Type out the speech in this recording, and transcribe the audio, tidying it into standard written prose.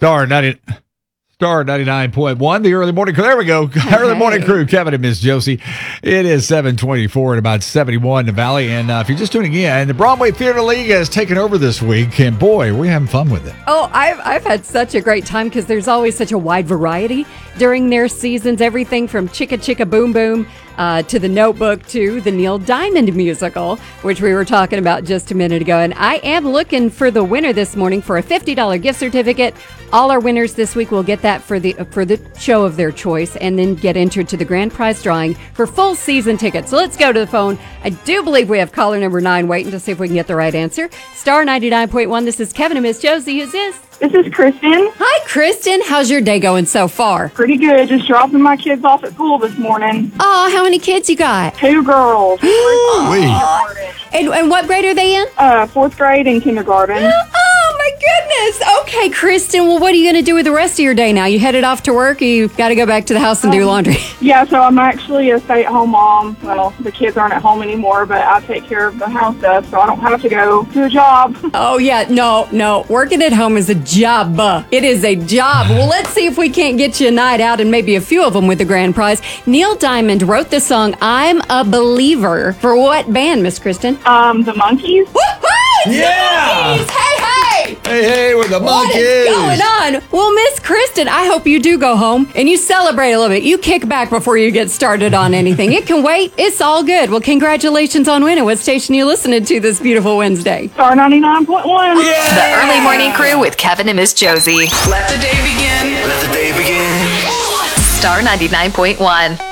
Star 99.1, the early morning crew. There we go. Early morning crew, Kevin and Miss Josie. It is 7:24 and about 71 in the Valley. And if you're just tuning in, the Broadway Theater League has taken over this week. And boy, we're having fun with it. Oh, I've had such a great time because there's always such a wide variety during their seasons. Everything from Chicka Chicka Boom Boom to The Notebook to the Neil Diamond musical, which we were talking about just a minute ago. And I am looking for the winner this morning for a $50 gift certificate. All our winners this week will get that for the show of their choice and then get entered to the grand prize drawing for full season tickets. So let's go to the phone. I do believe we have caller number 9 waiting to see if we can get the right answer. Star 99.1, this is Kevin and Miss Josie. Who's this? This is Kristen. Hi, Kristen. How's your day going so far? Pretty good. Just dropping my kids off at school this morning. Oh, how many kids you got? 2 girls. And what grade are they in? 4th grade and kindergarten. Oh, my goodness. Okay, Kristen. Well, what are you going to do with the rest of your day now? You headed off to work or you got to go back to the house and do laundry? Yeah, so I'm actually a stay-at-home mom. Well, the kids aren't at home anymore, but I take care of the house stuff, so I don't have to go to a job. Oh, yeah. No. Working at home is a job. It is a job. Well, let's see if we can't get you a night out and maybe a few of them with the grand prize. Neil Diamond wrote the song I'm a Believer. For what band, Miss Kristen? The Monkees. Woo-hoo! Yeah! Monkees! Hey! Hey, with the Monkees! What is going on? Well, Miss Kristen, I hope you do go home and you celebrate a little bit. You kick back before you get started on anything. It can wait. It's all good. Well, congratulations on winning. What station are you listening to this beautiful Wednesday? Star 99.1. Yeah! The Early Morning Crew with Kevin and Miss Josie. Let the day begin. Star 99.1.